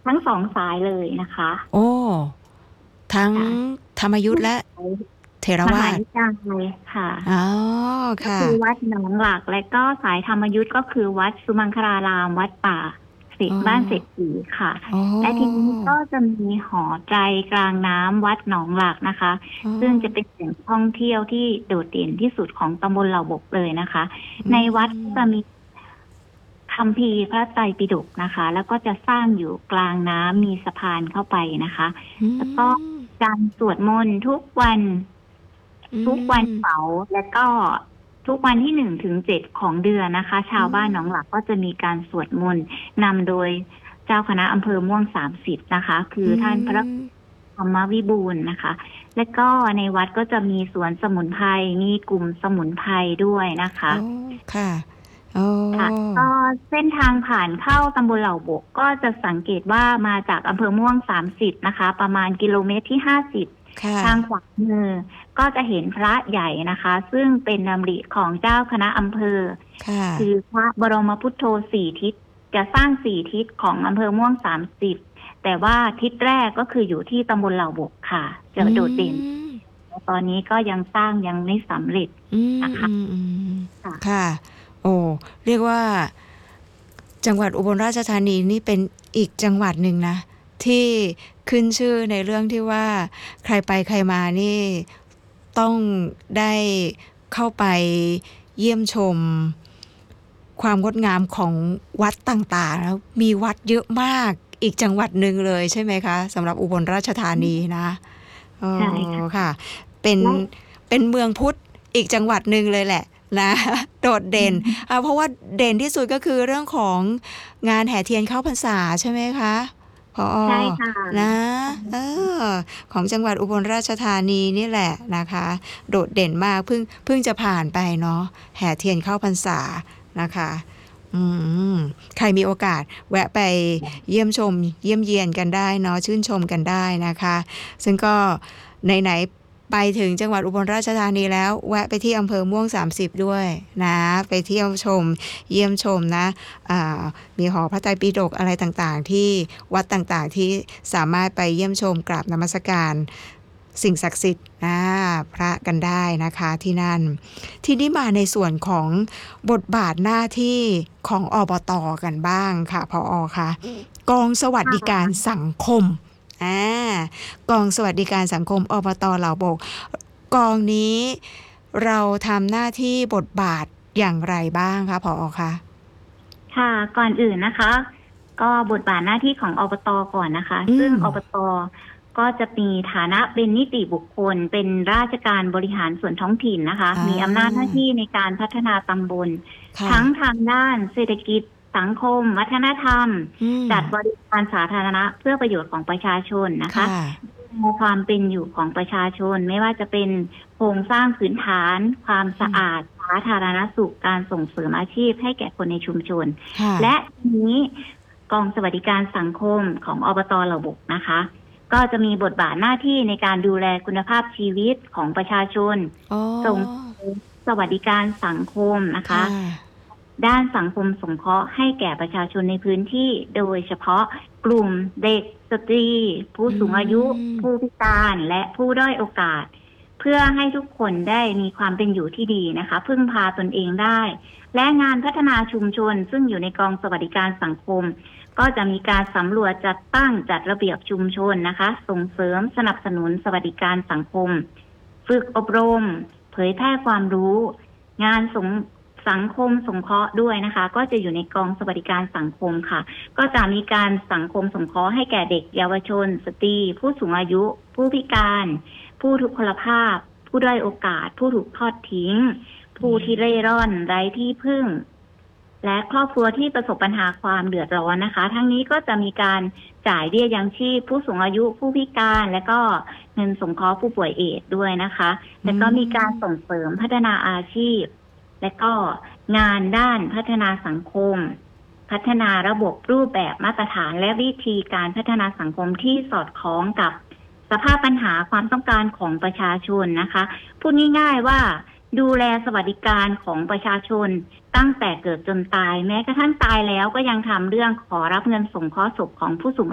ทั้งสองสายเลยนะคะโอ้ทั้งค่ะธรรมยุทธและเถรมวาทหานิกายค่ะอ๋อก็ค่ะคือวัดหนองหลักและก็สายธรรมยุทธก็คือวัดสุมังคลารามวัดป่าศิอ๋อบ้านเศรษฐีค่ะอ๋อและทีนี้ก็จะมีหอใจกลางน้ำวัดหนองหลักนะคะอ๋อซึ่งจะเป็นแหล่งท่องเที่ยวที่โดดเด่นที่สุดของตำบลเหล่าบกเลยนะคะอืในวัดก็มจะมีคัมภีร์พระไตรปิฎกนะคะแล้วก็จะสร้างอยู่กลางน้ำมีสะพานเข้าไปนะคะอืแล้วก็มการสวดมนต์ทุกวันอืทุกวันมเสาร์และก็ทุกวันที่1 ถึง 7ของเดือนนะคะชาอืวบ้านหนองหลัมกก็จะมีการสวดมนต์นำโดยเจ้าคณะอำเภอม่วง30นะคะคืออืท่านพระมธรรมวิบูลย์นะคะและก็ในวัดก็จะมีสวนสมุนไพรมีกลุ่มสมุนไพรด้วยนะคะโอ้ค่ะโอ้ค่ะก็เส้นทางผ่านเข้าตำบลเหล่าบกก็จะสังเกตว่ามาจากอำเภอม่วง30นะคะประมาณกิโลเมตรที่50 ค่ะทางขวามือก็จะเห็นพระใหญ่นะคะซึ่งเป็นดำริของเจ้าคณะอำเภอค่ะคือพระบรมพุทโธ4 ทิศจะสร้าง4 ทิศของอำเภอม่วง30แต่ว่าทิศแรกก็คืออยู่ที่ตำบลเหล่าบกค่ะจะอืโดดเด่นมตอนนี้ก็ยังสร้างยังไม่สำเร็จอืมนะคะอืมอืมค่ะค่ะโอ้เรียกว่าจังหวัดอุบลราชธานีนี่เป็นอีกจังหวัดหนึ่งนะที่ขึ้นชื่อในเรื่องที่ว่าใครไปใครมานี่ต้องได้เข้าไปเยี่ยมชมความงดงามของวัดต่างๆแล้วมีวัดเยอะมากอีกจังหวัดหนึ่งเลยใช่ไหมคะสำหรับอุบลราชธานีนะอ๋อใช่ค่ะค่ะเป็นและเป็นเมืองพุทธอีกจังหวัดหนึ่งเลยแหละนะโดดเด่นเพราะว่าเด่นที่สุดก็คือเรื่องของงานแห่เทียนเข้าพรรษาใช่ไหมคะพอใช่ค่ะนะเออของจังหวัดอุบลราชธานีนี่แหละนะคะโดดเด่นมากเพิ่งจะผ่านไปเนาะแห่เทียนเข้าพรรษานะคะอืมใครมีโอกาสแวะไปเยี่ยมชมเยี่ยมเยียนกันได้เนาะชื่นชมกันได้นะคะซึ่งก็ไหนๆไปถึงจังหวัดอุบลราชธานีแล้วแวะไปที่อำเภอม่วง30ด้วยนะไปเที่ยวชมเยี่ยมชมนะมีหอพระไตรปิฎกอะไรต่างๆที่วัดต่างๆที่สามารถไปเยี่ยมชมกราบนมัสการสิ่งศักดิ์สิทธิ์พระกันได้นะคะที่นั่นที่นี่มาในส่วนของบทบาทหน้าที่ของอบตกันบ้างค่ะผอค่ะกองสวัสดิการสังคมอ่ากองสวัสดิการสังคมอบตเหล่าบกกองนี้เราทำหน้าที่บทบาทอย่างไรบ้างคะผอคะค่ะก่อนอื่นนะคะก็บทบาทหน้าที่ของอบตก่อนนะคะซึ่งอืมอบตก็จะมีฐานะเป็นนิติบุคคลเป็นราชการบริหารส่วนท้องถิ่นนะคะอ่มีอำนาจหน้าาที่ในการพัฒนาตำบลค่ะทั้งทางด้านเศรษฐกิจสังคมวัฒนธรรมอืมจัดบริการสาธารณะเพื่อประโยชน์ของประชาชนนะคะค่ะในความเป็นอยู่ของประชาชนไม่ว่าจะเป็นโครงสร้างพื้นฐานความอืมสะอาดสาธารณสุขการส่งเสริมอาชีพให้แก่คนในชุมชนค่ะและทีนี้กองสวัสดิการสังคมของอบตเหล่าบกนะคะก็จะมีบทบาทหน้าที่ในการดูแลคุณภาพชีวิตของประชาชนอ๋อส่งเสริมสวัสดิการสังคมนะคะค่ะด้านสังคมสงเคราะห์ให้แก่ประชาชนในพื้นที่โดยเฉพาะกลุ่มเด็กสตรีผู้อืสูงอายุมผู้พิการและผู้ด้อยโอกาสเพื่อให้ทุกคนได้มีความเป็นอยู่ที่ดีนะคะพึ่งพาตนเองได้ และงานพัฒนาชุมชนซึ่งอยู่ในกองสวัสดิการสังคมก็จะมีการสำรวจจัดตั้งจัดระเบียบชุมชนนะคะส่งเสริมสนับสนุนสวัสดิการสังคมฝึกอบรมเผยแพร่ความรู้งานสังคมสงเคราะห์ด้วยนะคะก็จะอยู่ในกองสวัสดิการสังคมค่ะก็จะมีการสังคมสงเคราะห์ให้แก่เด็กเยาวชนสตรีผู้สูงอายุผู้พิการผู้ทุพพลภาพผู้ด้อยโอกาสผู้ถูกทอดทิ้งผู้ที่เร่ร่อนไร้ที่พึ่งและครอบครัวที่ประสบปัญหาความเดือดร้อนนะคะทั้งนี้ก็จะมีการจ่ายเบี้ยยังชีพผู้สูงอายุผู้พิการและก็เงินสงเคราะห์ผู้ป่วยเอดส์ด้วยนะคะแล้วก็มีการส่งเสริมพัฒนาอาชีพและก็งานด้านพัฒนาสังคมพัฒนาระบบรูปแบบมาตรฐานและวิธีการพัฒนาสังคมที่สอดคล้องกับสภาพปัญหาความต้องการของประชาชนนะคะพูดง่ายๆว่าดูแลสวัสดิการของประชาชนตั้งแต่เกิดจนตายแม้กระทั่งตายแล้วก็ยังทำเรื่องขอรับเงินสงเคราะห์ศพของผู้สูง